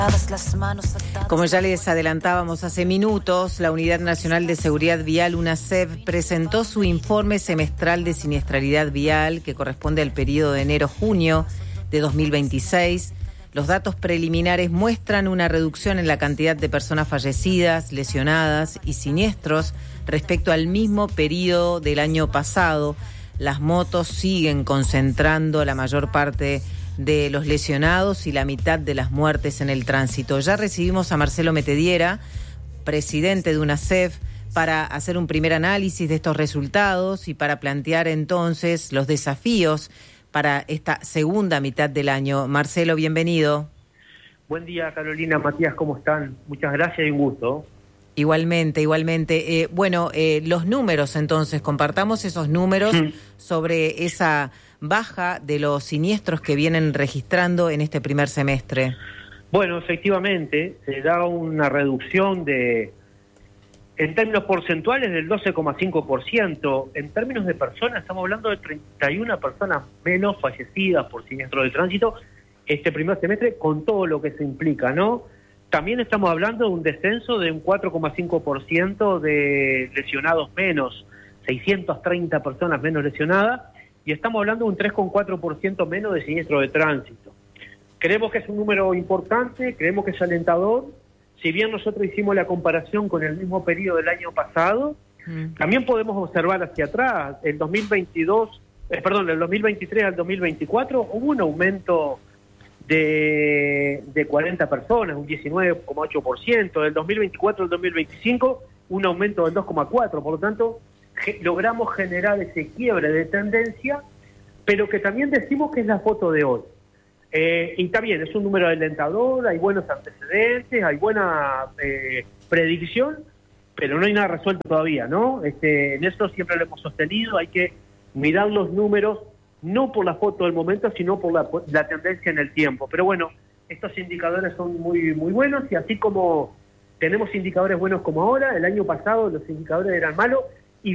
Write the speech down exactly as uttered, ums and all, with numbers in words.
Como ya les adelantábamos hace minutos, la Unidad Nacional de Seguridad Vial, UNASEV, presentó su informe semestral de siniestralidad vial que corresponde al periodo de enero-junio de dos mil veintiséis. Los datos preliminares muestran una reducción en la cantidad de personas fallecidas, lesionadas y siniestros respecto al mismo periodo del año pasado. Las motos siguen concentrando la mayor parte de los lesionados y la mitad de las muertes en el tránsito. Ya recibimos a Marcelo Metediera, presidente de UNASEV, para hacer un primer análisis de estos resultados y para plantear entonces los desafíos para esta segunda mitad del año. Marcelo, bienvenido. Buen día, Carolina, Matías, ¿cómo están? Muchas gracias y un gusto. Igualmente, igualmente. Eh, bueno, eh, los números entonces, compartamos esos números mm. sobre esa baja de los siniestros que vienen registrando en este primer semestre. Bueno, efectivamente, se da una reducción de, en términos porcentuales, del doce coma cinco por ciento. En términos de personas, estamos hablando de treinta y una personas menos fallecidas por siniestro de tránsito este primer semestre, con todo lo que eso implica, ¿no? También estamos hablando de un descenso de un cuatro coma cinco por ciento de lesionados menos, seiscientas treinta personas menos lesionadas, y estamos hablando de un tres coma cuatro por ciento menos de siniestro de tránsito. Creemos que es un número importante, creemos que es alentador. Si bien nosotros hicimos la comparación con el mismo periodo del año pasado, mm. también podemos observar hacia atrás. El dos mil veintidós, eh, perdón, del dos mil veintitrés al dos mil veinticuatro hubo un aumento de, de cuarenta personas, un diecinueve coma ocho por ciento. Del dos mil veinticuatro al dos mil veinticinco, un aumento del dos coma cuatro por ciento. Por lo tanto, ge- logramos generar ese quiebre de tendencia, pero que también decimos que es la foto de hoy. Eh, y está bien, es un número alentador, hay buenos antecedentes, hay buena eh, predicción, pero no hay nada resuelto todavía, ¿no? Este, en eso siempre lo hemos sostenido, hay que mirar los números no por la foto del momento, sino por la, la tendencia en el tiempo. Pero bueno, estos indicadores son muy, muy buenos, y así como tenemos indicadores buenos como ahora, el año pasado los indicadores eran malos,